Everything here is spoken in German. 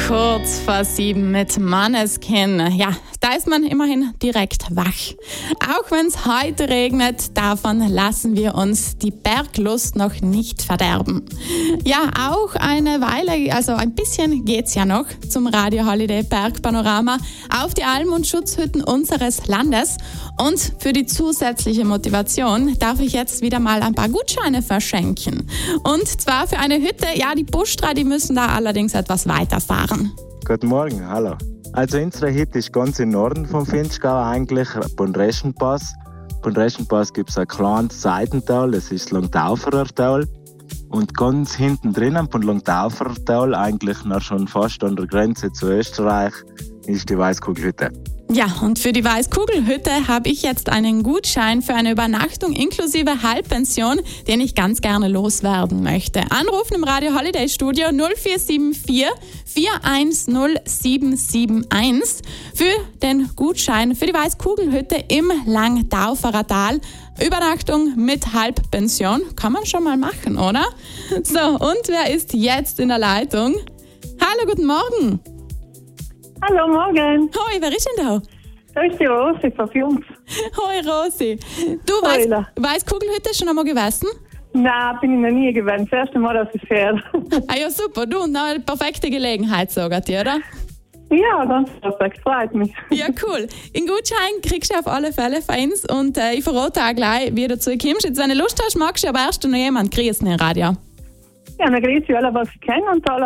Kurz vor 7 mit Måneskin. Ja, da ist man immerhin direkt wach. Auch wenn es heute regnet, davon lassen wir uns die Berglust noch nicht verderben. Ja, auch eine Weile, also ein bisschen geht's ja noch zum Radio Holiday Bergpanorama auf die Alm- und Schutzhütten unseres Landes. Und für die zusätzliche Motivation darf ich jetzt wieder mal ein paar Gutscheine verschenken. Und zwar für eine Hütte, ja, die Buschtra, die müssen da allerdings etwas weiterfahren. Guten Morgen, hallo. Also unsere Hütte ist ganz im Norden vom Vinschgau eigentlich, beim Reschenpass. Beim Reschenpass gibt es ein kleines Seitental, das ist das Langtauferer Tal. Und ganz hinten drinnen, beim Langtauferer Tal, eigentlich noch schon fast an der Grenze zu Österreich, ist die Weißkugelhütte. Ja, und für die Weißkugelhütte habe ich jetzt einen Gutschein für eine Übernachtung inklusive Halbpension, den ich ganz gerne loswerden möchte. Anrufen im Radio Holiday Studio 0474 410771 für den Gutschein für die Weißkugelhütte im Langtauferer Tal. Übernachtung mit Halbpension kann man schon mal machen, oder? So, und wer ist jetzt in der Leitung? Hallo, guten Morgen. Hallo, morgen. Hoi, wer ist denn da? Da ist die Rosi von Jungs. Hoi, Rosi. Du, Weißkugelhütte schon einmal gewesen? Nein, bin ich noch nie gewesen. Das erste Mal, dass ich fähre. Ah ja, super. Du, eine perfekte Gelegenheit, sagt ihr, oder? Ja, ganz perfekt. Freut mich. Ja, cool. Den Gutschein kriegst du auf alle Fälle von uns und ich verrate auch gleich, wie du dazu kommst. Jetzt, wenn du Lust hast, magst du aber erst noch jemanden grüßen im Radio. Ja, dann grüße ich alle, was ich kenne und alle,